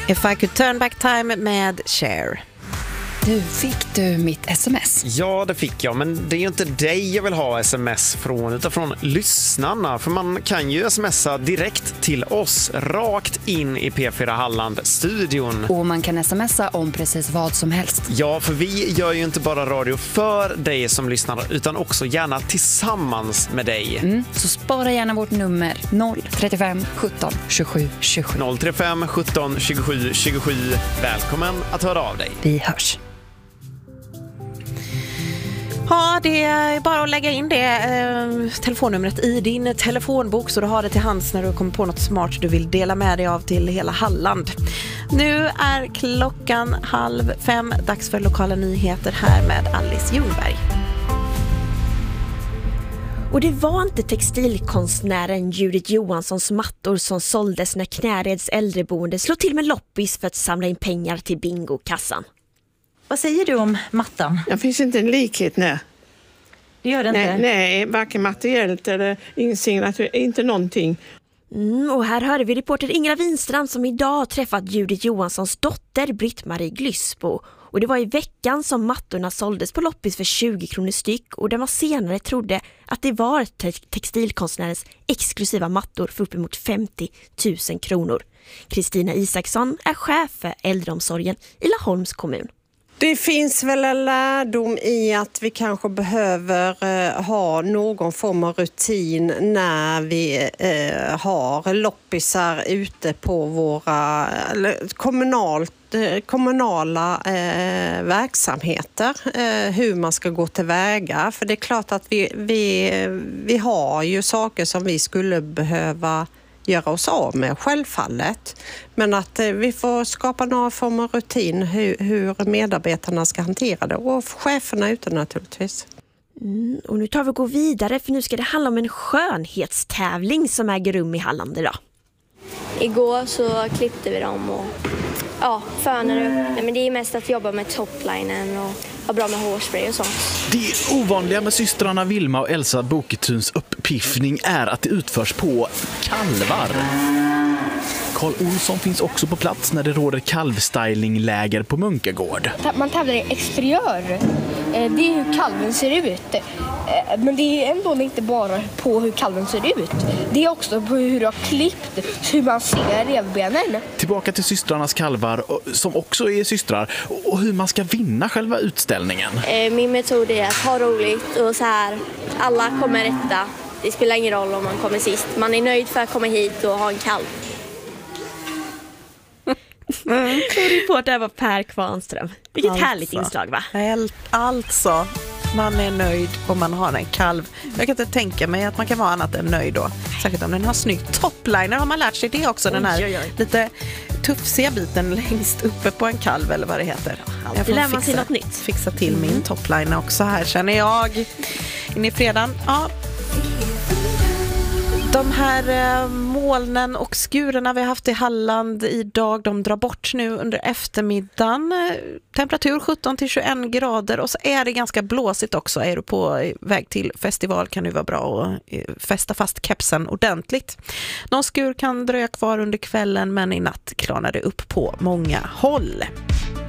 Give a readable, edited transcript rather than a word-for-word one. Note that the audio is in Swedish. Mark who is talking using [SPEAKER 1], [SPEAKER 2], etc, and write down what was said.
[SPEAKER 1] If I could turn back time med Cher.
[SPEAKER 2] Du, fick du mitt sms?
[SPEAKER 3] Ja, det fick jag, men det är ju inte dig jag vill ha sms från, utan från lyssnarna. För man kan ju smsa direkt till oss, rakt in i P4 Halland-studion.
[SPEAKER 2] Och man kan smsa om precis vad som helst.
[SPEAKER 3] Ja, för vi gör ju inte bara radio för dig som lyssnar, utan också gärna tillsammans med dig.
[SPEAKER 2] Så spara gärna vårt nummer 035 17 27 27.
[SPEAKER 3] 035 17 27 27. Välkommen att höra av dig.
[SPEAKER 2] Vi hörs.
[SPEAKER 1] Ja, det är bara att lägga in det telefonnumret i din telefonbok så du har det till hands när du kommer på något smart du vill dela med dig av till hela Halland. Nu är klockan 4:30. Dags för lokala nyheter här med Alice Ljungberg.
[SPEAKER 4] Och det var inte textilkonstnären Judith Johanssons mattor som såldes när Knäreds äldreboende slog till med loppis för att samla in pengar till bingokassan.
[SPEAKER 5] Vad säger du om mattan?
[SPEAKER 6] Det finns inte en likhet, nej.
[SPEAKER 5] Det gör det inte?
[SPEAKER 6] Nej, varken materiellt eller insignatur, inte någonting.
[SPEAKER 4] Och här hörde vi reporter Ingela Winstrand som idag träffat Judith Johanssons dotter Britt-Marie Glysbo. Och det var i veckan som mattorna såldes på loppis för 20 kronor styck och där man senare trodde att det var textilkonstnärens exklusiva mattor för uppemot 50 000 kronor. Kristina Isaksson är chef för äldreomsorgen i Laholms kommun.
[SPEAKER 7] Det finns väl en lärdom i att vi kanske behöver ha någon form av rutin när vi har loppisar ute på våra kommunala verksamheter. Hur man ska gå tillväga. För det är klart att vi har ju saker som vi skulle behöva göra oss av med, självfallet. Men att vi får skapa några former av rutin hur medarbetarna ska hantera det. Och cheferna ute naturligtvis.
[SPEAKER 4] Och nu tar vi och går vidare för nu ska det handla om en skönhetstävling som äger rum i Halland idag.
[SPEAKER 8] Igår så klippte vi dem och fönade upp. Nej, men det är mest att jobba med toplinen och vara bra med hårspray och sånt.
[SPEAKER 9] Det ovanliga med systrarna Vilma och Elsa Boketuns uppiffning är att det utförs på kalvar. Carl Olsson finns också på plats när det råder kalvstylingläger på Munkagård.
[SPEAKER 10] Man tävlar i exteriör. Det är hur kalven ser ut. Men det är ändå inte bara på hur kalven ser ut. Det är också på hur du har klippt, hur man ser revbenen.
[SPEAKER 9] Tillbaka till systrarnas kalvar som också är systrar och hur man ska vinna själva utställningen.
[SPEAKER 8] Min metod är att ha roligt och så här, alla kommer rätta. Det spelar ingen roll om man kommer sist. Man är nöjd för att komma hit och ha en kalv.
[SPEAKER 4] Och reporter var Per Kvarnström. Vilket härligt inslag, va?
[SPEAKER 1] Alltså, man är nöjd om man har en kalv. Jag kan inte tänka mig att man kan vara annat än nöjd då. Säkert om den har snyggt topliner. Har man lärt sig det också? Den här lite tufsiga biten längst uppe på en kalv eller vad det heter.
[SPEAKER 4] Det lär man sig något nytt.
[SPEAKER 1] Fixa till min topliner också här, känner jag. In i fredagen. Ja. De här molnen och skurarna vi har haft i Halland idag, de drar bort nu under eftermiddagen. Temperatur 17-21 grader och så är det ganska blåsigt också. Är du på väg till festival kan det vara bra att fästa fast kepsen ordentligt. Någon skur kan dröja kvar under kvällen men i natt klarnar det upp på många håll.